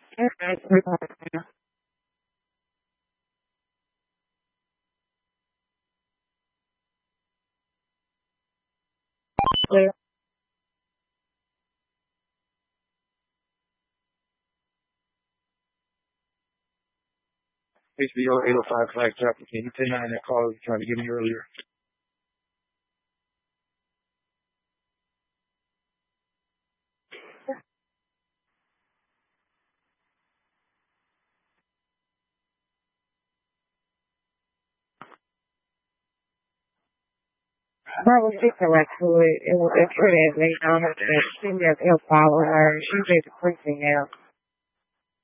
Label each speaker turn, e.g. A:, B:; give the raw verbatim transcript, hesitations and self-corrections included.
A: Okay, we're back now. Clear. H B O eight oh five Flag Traffic. Can you ten nine that call you trying to get me earlier? That was incorrect, so it, it was incorrect. They don't have to see me as ill following her. She's at the precinct now.